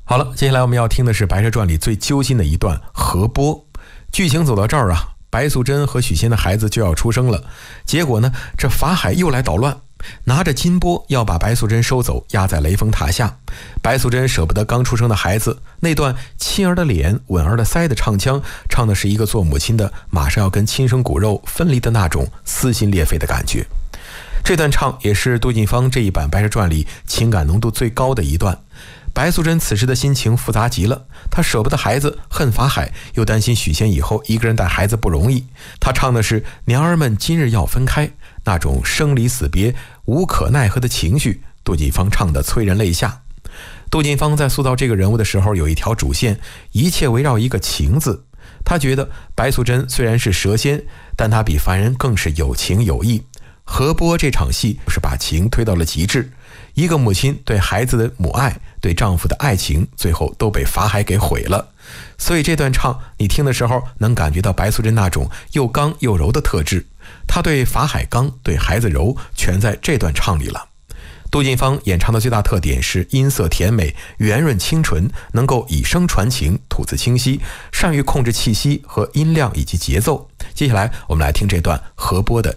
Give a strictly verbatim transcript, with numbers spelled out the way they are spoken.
好了，接下来我们要听的是《白蛇传》里最揪心的一段河波。剧情走到这儿啊，白素贞和许仙的孩子就要出生了，结果呢，这法海又来捣乱，拿着金钵要把白素贞收走，压在雷峰塔下。白素贞舍不得刚出生的孩子，那段亲儿的脸吻儿的腮的唱腔，唱的是一个做母亲的马上要跟亲生骨肉分离的那种撕心裂肺的感觉。这段唱也是杜近芳这一版《白蛇传》里情感浓度最高的一段。白素贞此时的心情复杂极了，她舍不得孩子，恨法海，又担心许仙以后一个人带孩子不容易。她唱的是娘儿们今日要分开，那种生离死别无可奈何的情绪，杜近芳唱得催人泪下。杜近芳在塑造这个人物的时候有一条主线，一切围绕一个情字。他觉得白素贞虽然是蛇仙，但她比凡人更是有情有义。河波这场戏是把情推到了极致，一个母亲对孩子的母爱，对丈夫的爱情，最后都被法海给毁了。所以这段唱你听的时候能感觉到白素贞那种又刚又柔的特质，她对法海刚，对孩子柔，全在这段唱里了。杜近芳演唱的最大特点是音色甜美，圆润清纯，能够以声传情，吐字清晰，善于控制气息和音量以及节奏。接下来我们来听这段河波的